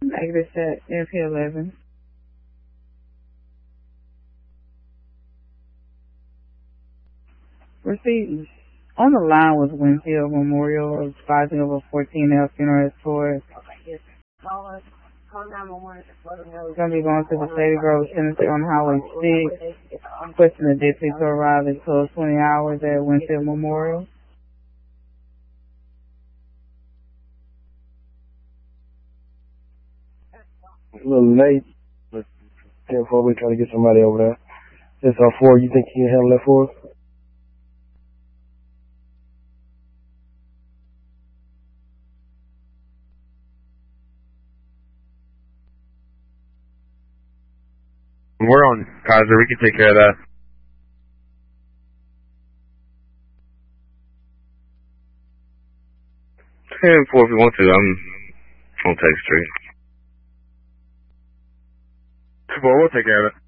Negative set, MP11. Receipt. On the line was Winfield Memorial, advising of a 14L funeral tour. We're going to be going to the Shady Grove Cemetery on Highway 6. Requesting the deputy to arrive at 12:20 hours at Winfield Memorial. A little late, but 10-4, we're trying to get somebody over there. It's on 4, you think you can handle that for us? We're on Kaiser, we can take care of that. 10-4 if you want to, I'm on Tech Street. 4, we'll take care of it.